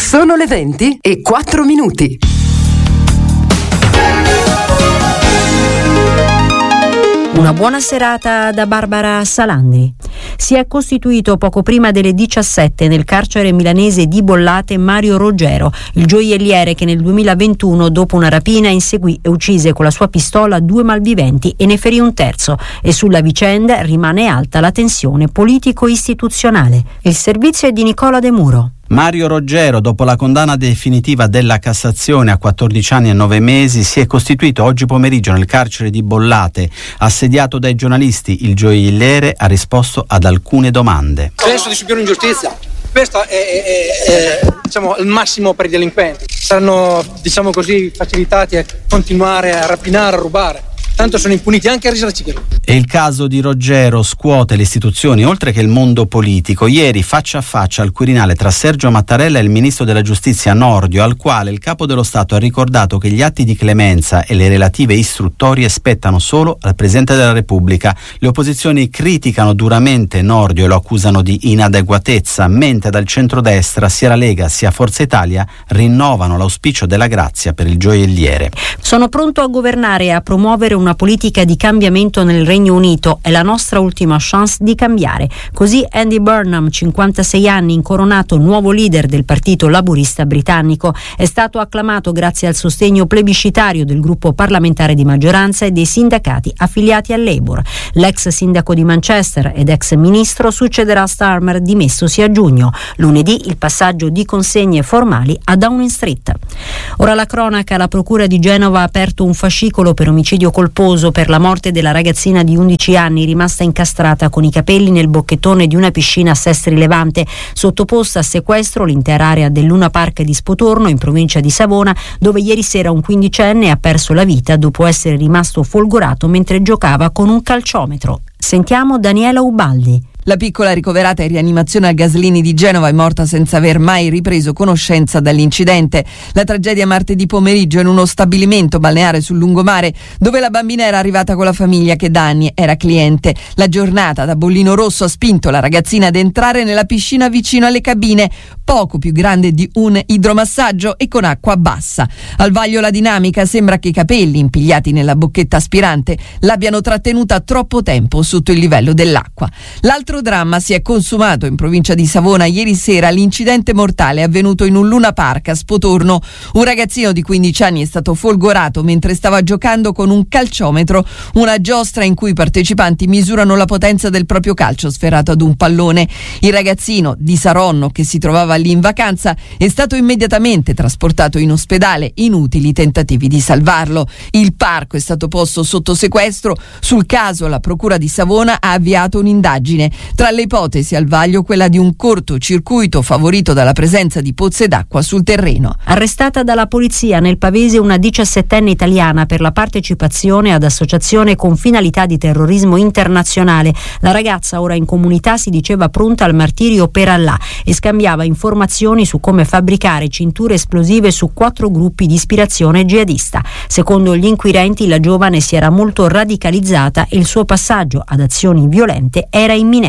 Sono le 20:04. Una buona serata da Barbara Salandri. Si è costituito poco prima delle 17 nel carcere milanese di Bollate Mario Roggero, il gioielliere che nel 2021, dopo una rapina, inseguì e uccise con la sua pistola 2 malviventi e ne ferì un terzo, e sulla vicenda rimane alta la tensione politico-istituzionale. Il servizio è di Nicola De Muro. Mario Roggero, dopo la condanna definitiva della Cassazione a 14 anni e 9 mesi, si è costituito oggi pomeriggio nel carcere di Bollate. Assediato dai giornalisti, il gioielliere ha risposto ad alcune domande. Penso di subire un'ingiustizia. Questo è il massimo per i delinquenti. Saranno, facilitati a continuare a rapinare, a rubare. Tanto sono impuniti anche a risarcire. E il caso di Roggero scuote le istituzioni oltre che il mondo politico. Ieri faccia a faccia al Quirinale tra Sergio Mattarella e il ministro della giustizia Nordio, al quale il capo dello Stato ha ricordato che gli atti di clemenza e le relative istruttorie spettano solo al Presidente della Repubblica. Le opposizioni criticano duramente Nordio e lo accusano di inadeguatezza, mentre dal centrodestra sia la Lega sia Forza Italia rinnovano l'auspicio della grazia per il gioielliere. Sono pronto a governare e a promuovere una politica di cambiamento nel Regno Unito. È la nostra ultima chance di cambiare. Così Andy Burnham, 56 anni, incoronato nuovo leader del Partito Laburista britannico, è stato acclamato grazie al sostegno plebiscitario del gruppo parlamentare di maggioranza e dei sindacati affiliati al Labour. L'ex sindaco di Manchester ed ex ministro succederà a Starmer, dimessosi a giugno. Lunedì il passaggio di consegne formali a Downing Street. Ora la cronaca. La procura di Genova ha aperto un fascicolo per omicidio colposo per la morte della ragazzina di 11 anni rimasta incastrata con i capelli nel bocchettone di una piscina a Sestri Levante. Sottoposta a sequestro l'intera area del Luna Park di Spotorno, in provincia di Savona, dove ieri sera un 15enne ha perso la vita dopo essere rimasto folgorato mentre giocava con un calciometro. Sentiamo Daniela Ubaldi. La piccola, ricoverata in rianimazione al Gaslini di Genova, è morta senza aver mai ripreso conoscenza dall'incidente. La tragedia martedì pomeriggio in uno stabilimento balneare sul lungomare, dove la bambina era arrivata con la famiglia che da anni era cliente. La giornata da bollino rosso ha spinto la ragazzina ad entrare nella piscina vicino alle cabine, poco più grande di un idromassaggio e con acqua bassa. Al vaglio la dinamica: sembra che i capelli impigliati nella bocchetta aspirante l'abbiano trattenuta troppo tempo sotto il livello dell'acqua. L'altro dramma si è consumato in provincia di Savona ieri sera. L'incidente mortale è avvenuto in un Luna Park a Spotorno. Un ragazzino di 15 anni è stato folgorato mentre stava giocando con un calciometro, una giostra in cui i partecipanti misurano la potenza del proprio calcio sferrato ad un pallone. Il ragazzino di Saronno, che si trovava lì in vacanza, è stato immediatamente trasportato in ospedale. Inutili tentativi di salvarlo. Il parco è stato posto sotto sequestro. Sul caso la procura di Savona ha avviato un'indagine. Tra le ipotesi al vaglio quella di un cortocircuito favorito dalla presenza di pozze d'acqua sul terreno. Arrestata dalla polizia nel Pavese una 17enne italiana per la partecipazione ad associazione con finalità di terrorismo internazionale. La ragazza, ora in comunità, si diceva pronta al martirio per Allah e scambiava informazioni su come fabbricare cinture esplosive su 4 gruppi di ispirazione jihadista. Secondo gli inquirenti, la giovane si era molto radicalizzata e il suo passaggio ad azioni violente era imminente.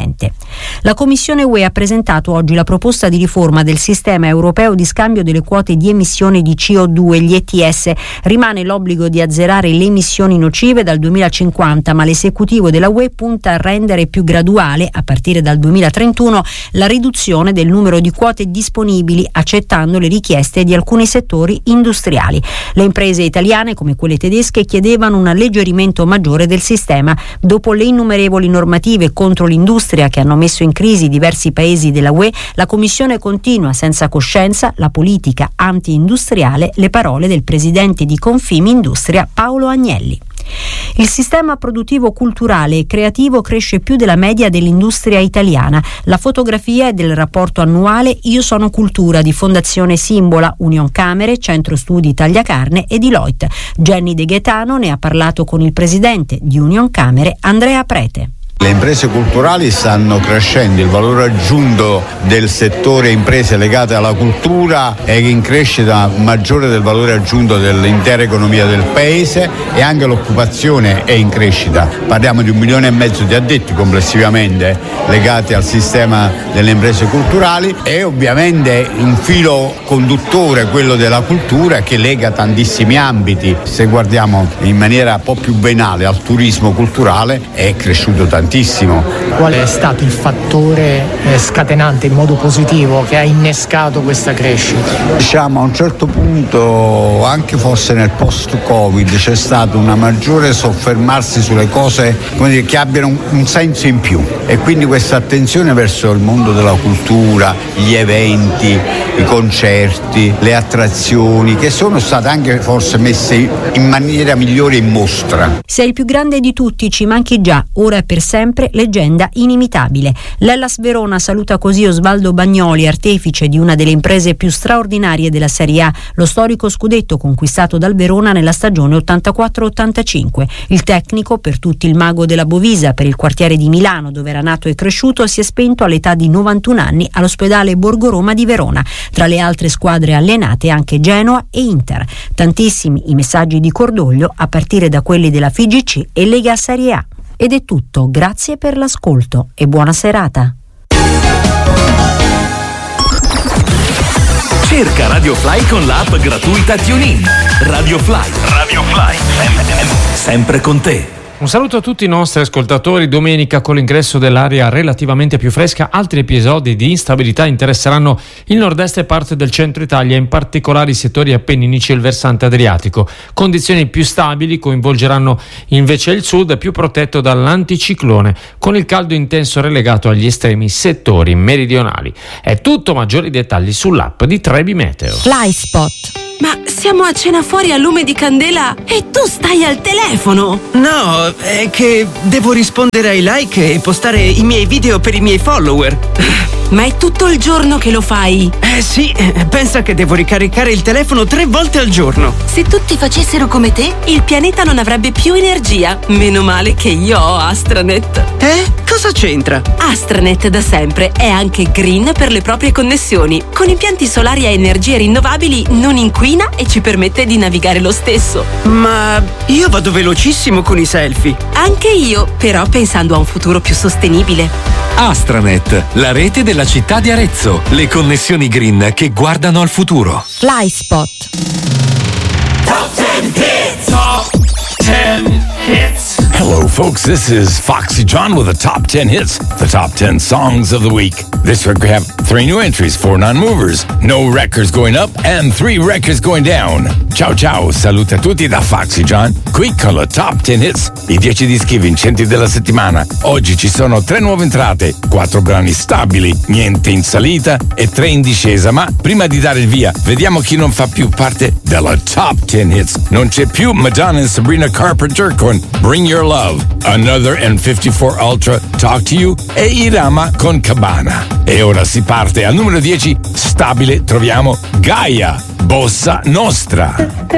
La Commissione UE ha presentato oggi la proposta di riforma del sistema europeo di scambio delle quote di emissione di CO2, gli ETS. Rimane l'obbligo di azzerare le emissioni nocive dal 2050, ma l'esecutivo della UE punta a rendere più graduale, a partire dal 2031, la riduzione del numero di quote disponibili, accettando le richieste di alcuni settori industriali. Le imprese italiane, come quelle tedesche, chiedevano un alleggerimento maggiore del sistema. Dopo le innumerevoli normative contro l'industria che hanno messo in crisi diversi paesi della UE, la Commissione continua senza coscienza la politica anti-industriale, le parole del presidente di Confimindustria Paolo Agnelli. Il sistema produttivo culturale e creativo cresce più della media dell'industria italiana. La fotografia è del rapporto annuale Io sono cultura di Fondazione Simbola, Union Camere, Centro Studi Tagliacarne e Deloitte. Jenny De Gaetano ne ha parlato con il presidente di Union Camere, Andrea Prete. Le imprese culturali stanno crescendo, il valore aggiunto del settore imprese legate alla cultura è in crescita maggiore del valore aggiunto dell'intera economia del paese, e anche l'occupazione è in crescita. Parliamo di 1,5 milioni di addetti complessivamente legati al sistema delle imprese culturali, e ovviamente un filo conduttore, quello della cultura, che lega tantissimi ambiti. Se guardiamo in maniera un po' più venale al turismo culturale, è cresciuto tantissimo. Qual è stato il fattore scatenante in modo positivo che ha innescato questa crescita? Diciamo, a un certo punto, anche forse nel post-Covid, c'è stato una maggiore soffermarsi sulle cose, come dire, che abbiano un senso in più, e quindi questa attenzione verso il mondo della cultura, gli eventi, i concerti, le attrazioni, che sono state anche forse messe in maniera migliore in mostra. Sei il più grande di tutti, ci manchi già, ora e per sempre leggenda inimitabile. L'Hellas Verona saluta così Osvaldo Bagnoli, artefice di una delle imprese più straordinarie della Serie A, lo storico scudetto conquistato dal Verona nella stagione 84-85. Il tecnico, per tutti il mago della Bovisa, per il quartiere di Milano dove era nato e cresciuto, si è spento all'età di 91 anni all'ospedale Borgo Roma di Verona. Tra le altre squadre allenate anche Genoa e Inter. Tantissimi i messaggi di cordoglio, a partire da quelli della FIGC e Lega Serie A. Ed è tutto, grazie per l'ascolto e buona serata. Cerca Radio Fly con l'app gratuita TuneIn. Radio Fly. Sempre con te. Un saluto a tutti i nostri ascoltatori. Domenica, con l'ingresso dell'aria relativamente più fresca, altri episodi di instabilità interesseranno il nord-est e parte del centro Italia, in particolare i settori appenninici e il versante adriatico. Condizioni più stabili coinvolgeranno invece il sud, più protetto dall'anticiclone, con il caldo intenso relegato agli estremi settori meridionali. È tutto, maggiori dettagli sull'app di Trebi Meteo. FlySpot. Ma siamo a cena fuori a lume di candela e tu stai al telefono! No, è che devo rispondere ai like e postare i miei video per i miei follower. Ma è tutto il giorno che lo fai? Sì, pensa che devo ricaricare il telefono 3 volte al giorno. Se tutti facessero come te, il pianeta non avrebbe più energia. Meno male che io ho Astranet. Cosa c'entra? Astranet da sempre è anche green per le proprie connessioni. Con impianti solari a energie rinnovabili non inquina e ci permette di navigare lo stesso. Ma io vado velocissimo con i selfie. Anche io, però pensando a un futuro più sostenibile. Astranet, la rete della città di Arezzo. Le connessioni green che guardano al futuro. FlySpot. Top 10 hits. Top 10 hits. Hello, folks. This is Foxy John with the Top 10 Hits, the Top 10 Songs of the Week. This week we have 3 new entries, 4 non-movers, no records going up, and 3 records going down. Ciao ciao, salute a tutti da Foxy John, qui con la Top 10 Hits, i 10 dischi vincenti della settimana. Oggi ci sono 3 nuove entrate, 4 brani stabili, niente in salita e 3 in discesa, ma prima di dare il via, vediamo chi non fa più parte della Top 10 Hits. Non c'è più Madonna e Sabrina Carpenter con Bring Your Love, Another N54 Ultra, Talk to You e Irama con Cabana. E ora si parte al numero 10, stabile, troviamo Gaia, Bossa Nostra.